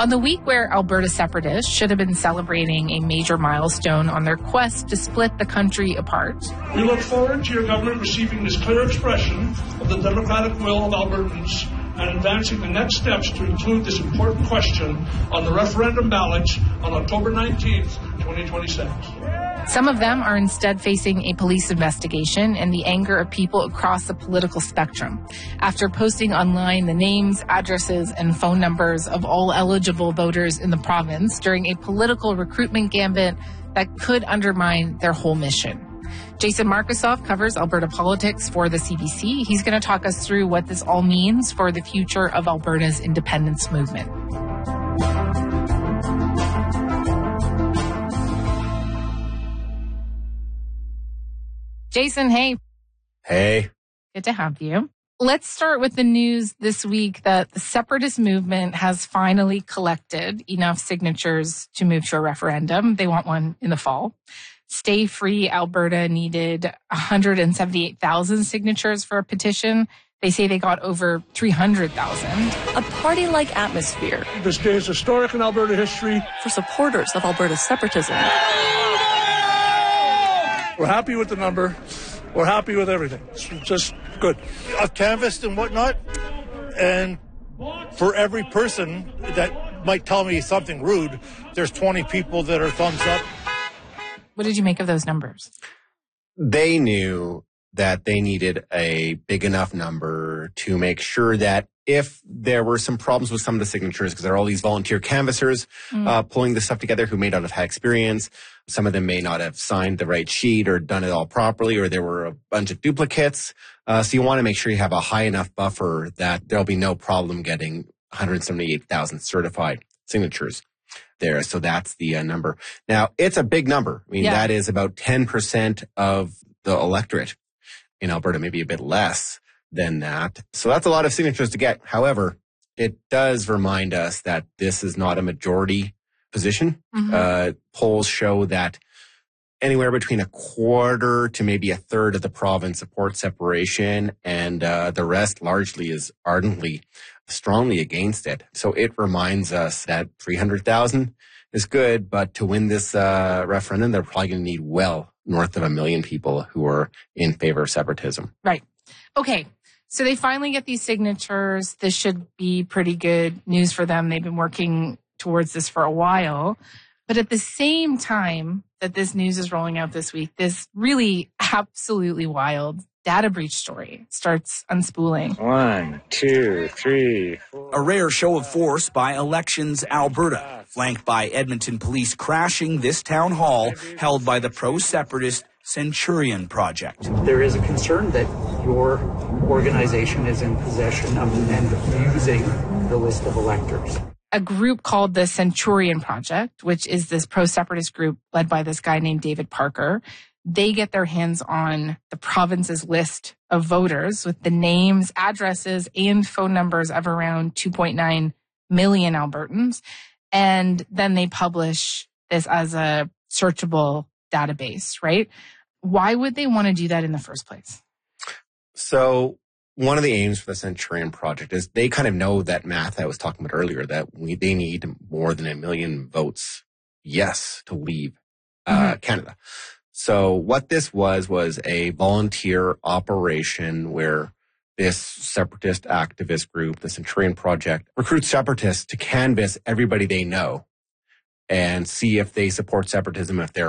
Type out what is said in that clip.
On the week where Alberta separatists should have been celebrating a major milestone on their quest to split the country apart. We look forward to your government receiving this clear expression of the democratic will of Albertans and advancing the next steps to include this important question on the referendum ballot on October 19th, 2026. Some of them are instead facing a police investigation and the anger of people across the political spectrum after posting online the names, addresses, and phone numbers of all eligible voters in the province during a political recruitment gambit that could undermine their whole mission. Jason Markusoff covers Alberta politics for the CBC. He's going to talk us through what this all means for the future of Alberta's independence movement. Jason, hey. Hey. Good to have you. Let's start with the news this week that the separatist movement has finally collected enough signatures to move to a referendum. They want one in the fall. Stay Free Alberta needed 178,000 signatures for a petition. They say they got over 300,000. A party-like atmosphere. This day is historic in Alberta history. For supporters of Alberta's separatism. We're happy with the number. We're happy with everything. It's just good. I've canvassed and whatnot, and for every person that might tell me something rude, there's 20 people that are thumbs up. What did you make of those numbers? They knew that they needed a big enough number to make sure that if there were some problems with some of the signatures, because there are all these volunteer canvassers pulling this stuff together who may not have had experience. Some of them may not have signed the right sheet or done it all properly, or there were a bunch of duplicates. So you want to make sure you have a high enough buffer that there'll be no problem getting 178,000 certified signatures there. So that's the number. Now, it's a big number. I mean, that is about 10% of the electorate in Alberta, maybe a bit less than that. So that's a lot of signatures to get. However, it does remind us that this is not a majority position. Polls show that anywhere between a quarter to maybe a third of the province supports separation, and the rest largely is ardently, strongly against it. So it reminds us that 300,000 is good, but to win this referendum, they're probably going to need well north of 1 million people who are in favor of separatism. Right. Okay. So they finally get these signatures. This should be pretty good news for them. They've been working towards this for a while. But at the same time that this news is rolling out this week, this really absolutely wild data breach story starts unspooling. 1, 2, 3, 4. A rare show of force by Elections Alberta, flanked by Edmonton police crashing this town hall held by the pro-separatist Centurion Project. There is a concern that your organization is in possession of and using the list of electors. A group called the Centurion Project, which is this pro-separatist group led by this guy named David Parker, they get their hands on the province's list of voters with the names, addresses, and phone numbers of around 2.9 million Albertans. And then they publish this as a searchable database, right? Why would they want to do that in the first place? So one of the aims for the Centurion Project is they kind of know that math I was talking about earlier, that they need more than 1 million votes, yes, to leave Canada. So what this was a volunteer operation where this separatist activist group, the Centurion Project, recruits separatists to canvass everybody they know and see if they support separatism, if they're